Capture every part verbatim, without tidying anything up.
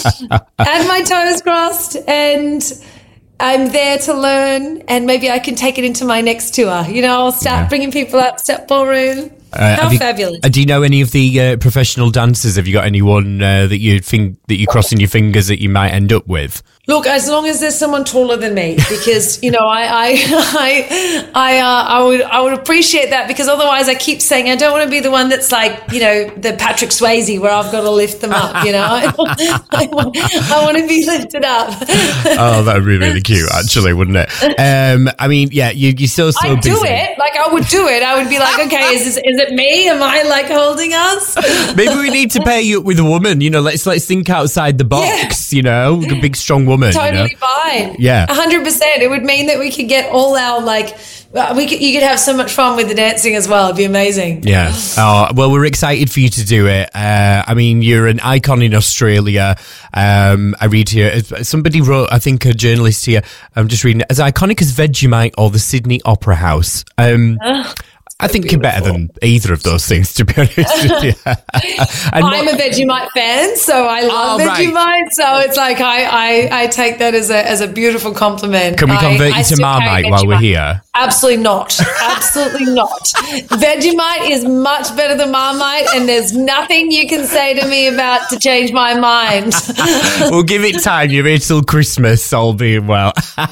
had my toes crossed, and I'm there to learn, and maybe I can take it into my next tour. You know, I'll start yeah. bringing people up, step ballroom. Uh, How you, fabulous. Uh, do you know any of the uh, professional dancers? Have you got anyone uh, that you think that you're crossing your fingers that you might end up with? Look, as long as there's someone taller than me, because you know, I, I, I, I, uh, I would, I would appreciate that, because otherwise, I keep saying I don't want to be the one that's like, you know, the Patrick Swayze where I've got to lift them up. You know, I, I, want, I want to be lifted up. Oh, that would be really cute, actually, wouldn't it? Um, I mean, yeah, you, you're so so I'd busy. do it. Like I would do it. I would be like, okay, is this, is it me? Am I like holding us? Maybe we need to pair you up with a woman. You know, let's let's think outside the box. Yeah. You know, a big strong woman. Totally you know? fine. Yeah, a hundred percent. It would mean that we could get all our like. We could, you could have so much fun with the dancing as well. It'd be amazing. Yeah. Oh, well, we're excited for you to do it. Uh, I mean, you're an icon in Australia. Um, I read here, somebody wrote, I think a journalist here, I'm just reading it, as iconic as Vegemite or the Sydney Opera House. Um, uh. I think beautiful. You're better than either of those things, to be honest with you. I'm a Vegemite fan, so I love oh, Vegemite. Right. So it's like I, I, I take that as a as a beautiful compliment. Can we convert I, you I to Marmite while we're here? Absolutely not. Absolutely not. Vegemite is much better than Marmite, and there's nothing you can say to me about to change my mind. We'll give it time. You're here till Christmas, all being well. no,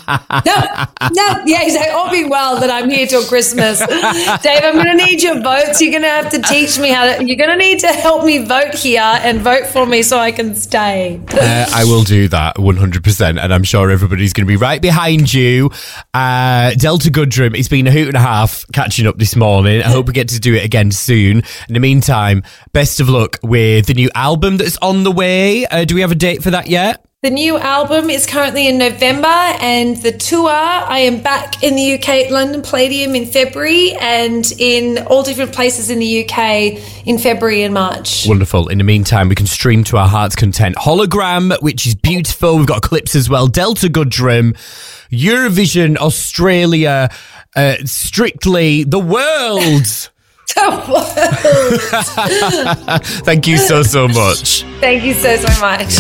no, yeah, exactly. All being well that I'm here till Christmas. Dave, I'm going to need your votes. You're going to have to teach me how to, you're going to need to help me vote here and vote for me so I can stay. Uh, I will do that one hundred percent, and I'm sure everybody's going to be right behind you. Uh, Delta Goodrem, it's been a hoot and a half catching up this morning. I hope we get to do it again soon. In the meantime, best of luck with the new album that's on the way. Uh, do we have a date for that yet? The new album is currently in November, and the tour, I am back in the U K at London Palladium in February, and in all different places in the U K in February and March. Wonderful. In the meantime, we can stream to our heart's content. Hologram, which is beautiful. We've got clips as well. Delta Goodrem, Eurovision, Australia, uh, Strictly, the world. The world. Thank you so, so much. Thank you so, so much.